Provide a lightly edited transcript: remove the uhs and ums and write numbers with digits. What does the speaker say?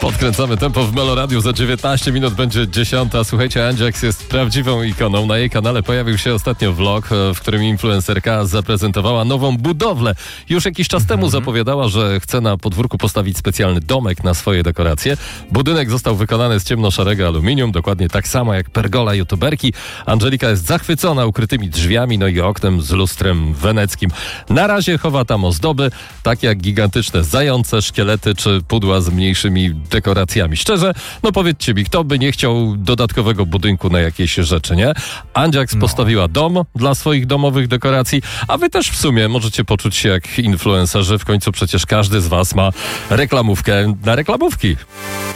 Podkręcamy tempo w Meloradiu. Za 19 minut będzie 10. Słuchajcie, Andziaks jest prawdziwą ikoną. Na jej kanale pojawił się ostatnio vlog, w którym influencerka zaprezentowała nową budowlę. Już jakiś czas temu zapowiadała, że chce na podwórku postawić specjalny domek na swoje dekoracje. Budynek został wykonany z ciemnoszarego aluminium, dokładnie tak samo jak pergola youtuberki. Angelika jest zachwycona ukrytymi drzwiami, no i oknem z lustrem weneckim. Na razie chowa tam ozdoby, takie jak gigantyczne zające, szkielety czy pudła z mniejszymi dekoracjami. Szczerze, no powiedzcie mi, kto by nie chciał dodatkowego budynku na jakieś rzeczy, nie? Andziaks postawiła dom dla swoich domowych dekoracji, a wy też w sumie możecie poczuć się jak influencerzy. W końcu przecież każdy z was ma reklamówkę na reklamówki.